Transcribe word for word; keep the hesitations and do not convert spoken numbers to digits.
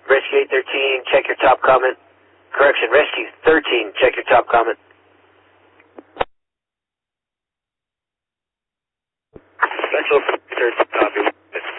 Rescue eight thirteen, check your top comment. Correction, Rescue thirteen, check your top comment. Special third copy.